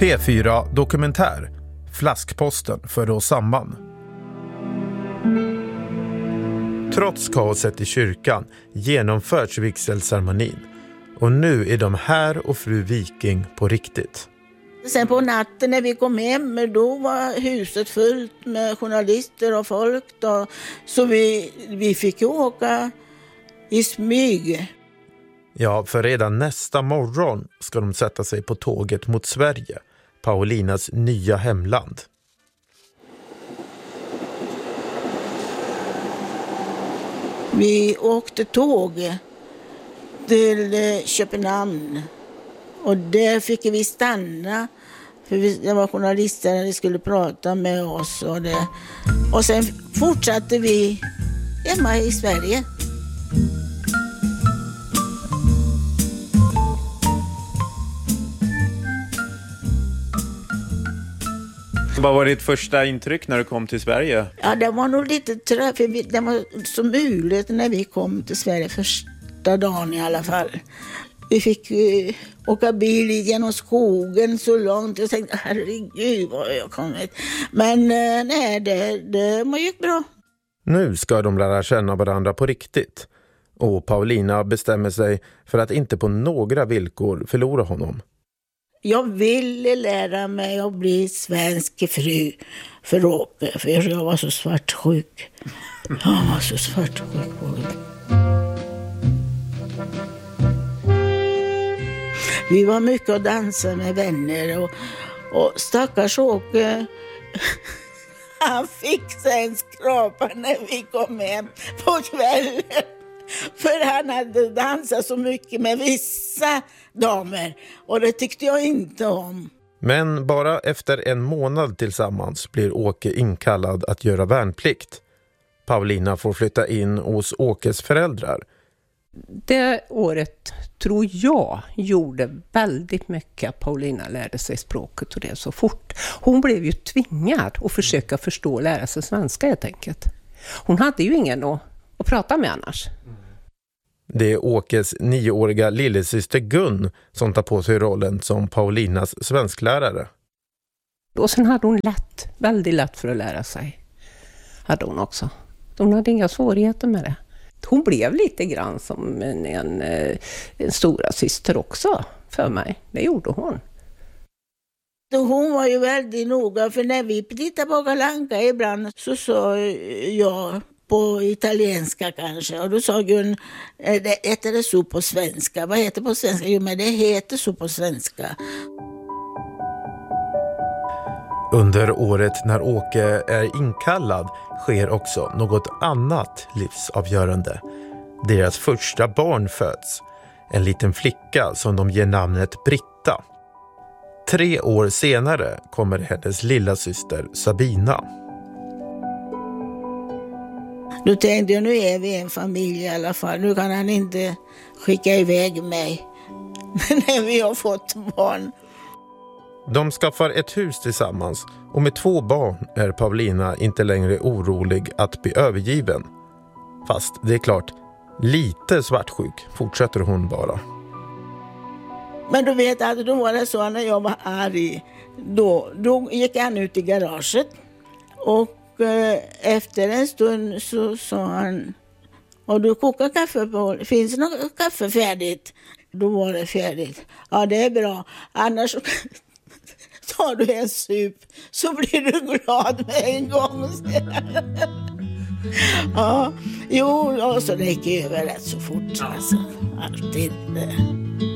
P4 Dokumentär. Flaskposten för oss samman. Trots kaoset i kyrkan genomförs vigselceremonin. Och nu är de här och fru Viking på riktigt. Sen på natten när vi kom hem, då var huset fullt med journalister och folk. Då. Så vi fick åka i smyg. Ja, för redan nästa morgon ska de sätta sig på tåget mot Sverige, Paulinas nya hemland. Vi åkte tåg till Köpenhamn och där fick vi stanna. För det var journalister som skulle prata med oss. Och sen fortsatte vi hemma i Sverige. Vad var ditt första intryck när du kom till Sverige? Ja, det var nog lite trött, för det var så muligt när vi kom till Sverige första dagen i alla fall. Vi fick åka bil genom skogen så långt. Jag tänkte, herregud vad jag kommit. Men nej, det gick bra. Nu ska de lära känna varandra på riktigt. Och Paulina bestämmer sig för att inte på några villkor förlora honom. Jag ville lära mig att bli svensk fru för Åke, för jag var så svartsjuk. Jag var så svartsjuk. Vi var mycket och dansade med vänner och stackars Åke, han fick sen skrapa när vi kom hem på kvällen. För han hade dansat så mycket med vissa damer och det tyckte jag inte om. Men bara efter en månad tillsammans blir Åke inkallad att göra värnplikt. Paulina får flytta in hos Åkes föräldrar. Det året tror jag gjorde väldigt mycket att Paulina lärde sig språket och det så fort. Hon blev ju tvingad att försöka förstå och lära sig svenska helt enkelt. Hon hade ju ingen att prata med annars. Det är Åkes 9-åriga lillasyster Gun som tar på sig rollen som Paulinas svensklärare. Och sen hade hon väldigt lätt för att lära sig. Hade hon också. Hon hade inga svårigheter med det. Hon blev lite grann som en stora syster också för mig. Det gjorde hon. Hon var ju väldigt noga, för när vi tittade på Kalle Anka ibland så sa jag på italienska kanske. Och då sa Gun, heter det så på svenska? Vad heter det på svenska? Jo, men det heter så på svenska. Under året när Åke är inkallad sker också något annat livsavgörande. Deras första barn föds. En liten flicka som de ger namnet Britta. 3 år senare kommer hennes lilla syster Sabina. Då tänkte jag, nu är vi en familj i alla fall. Nu kan han inte skicka iväg mig när vi har fått barn. De skaffar ett hus tillsammans och med 2 barn är Paulina inte längre orolig att bli övergiven. Fast det är klart, lite svartsjuk fortsätter hon bara. Men du vet att då var det så när jag var arg. Då gick han ut i garaget och efter en stund så sa han, och du kokar kaffe på, finns det något kaffe färdigt? Då var det färdigt. Ja, det är bra. Annars tar du en sup så blir du glad med en gång. Ja, jo, och så det gick över rätt så fort. Alltså, alltid.